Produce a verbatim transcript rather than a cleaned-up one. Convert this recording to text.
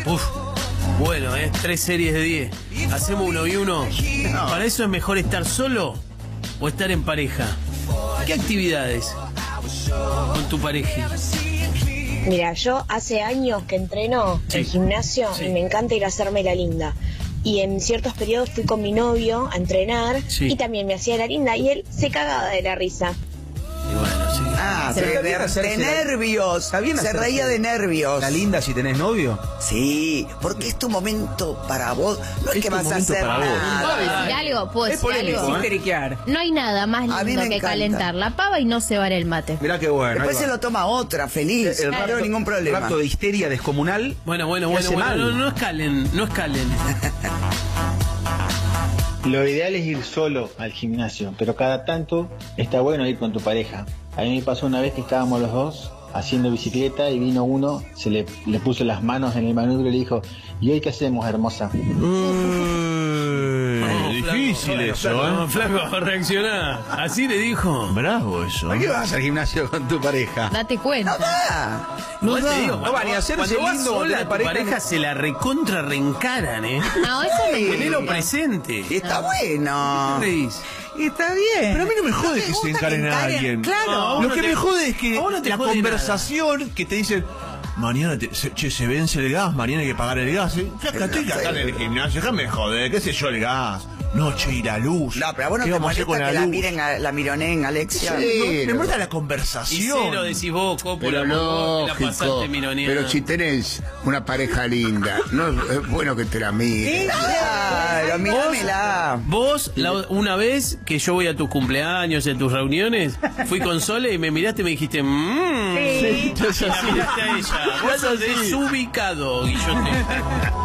Uf, bueno, ¿eh? Tres series de diez. ¿Hacemos uno y uno? No. ¿Para eso es mejor estar solo o estar en pareja? ¿Qué actividades con tu pareja? Mira, yo hace años que entreno Sí. en gimnasio Sí. y me encanta ir a hacerme la linda. Y en ciertos periodos fui con mi novio a entrenar Sí. y también me hacía la linda y él se cagaba de la risa. Y bueno, sí. Ah, Se pero ve bien de, hacerse de la- nervios. Está bien Se hacerse reía de nervios. La linda si tenés novio. Sí, porque es tu momento para vos. No es, Es que tu vas a momento hacer para vos. nada. ¿Puedo decir algo? ¿Puedo Es decir polémico, algo? ¿eh? Histeriquear. No hay nada más A mí lindo me que encanta. calentar la pava y no cebar el mate. Mirá qué bueno. Después ahí se va. lo toma otra, feliz. El no rapto- tengo ningún problema. rapto de histeria descomunal. Bueno, bueno, ¿Qué bueno, hace bueno, mal? no, no escalen, no escalen. Lo ideal es ir solo al gimnasio, pero cada tanto está bueno ir con tu pareja. A mí me pasó una vez que estábamos los dos haciendo bicicleta y vino uno, se le, le puso las manos en el manubrio y le dijo, ¿y hoy qué hacemos, hermosa? No, difícil flaco, eso, flaco, ¿eh? Flaco, reaccioná. Así le dijo. Bravo eso. ¿Para qué vas al gimnasio con tu pareja? Date cuenta. Ah, Igual da. te digo, No va ni a hacerse cuando vas lindo, sola, tenés tu pareja, pareja no- se la recontra reencaran, ¿eh? No, eso no es Tenelo presente. y está bueno. ¿Qué reís? Está bien. Pero a mí no me jode te que se gusta encaren que a encaren? alguien. Claro. No, a vos Lo no que te- me jode es que a vos no te la jode conversación que te dicen, mañana te- se, che, se vence el gas, mañana hay que pagar el gas. ¿eh? Flaca, estoy acá en el gimnasio, déjame joder, qué sé yo, el gas. No, che, y la luz. No, pero a vos no ¿Qué te vamos a hacer molesta con que la la luz? miren a, la mironeen, Alexia. Sí, Sí, me no. importa la Y conversación. cero decís vos, Cópula, Pero vos te la lógico, pasaste mironeando. pero si tenés una pareja linda, no es bueno que te la mires. Claro, míramela. Vos, la- una vez que yo voy a tus cumpleaños, en tus reuniones, fui con Sole y me miraste y me dijiste, mmm. Sí. Y la miraste a ella. Vos sos desubicado, Guillote.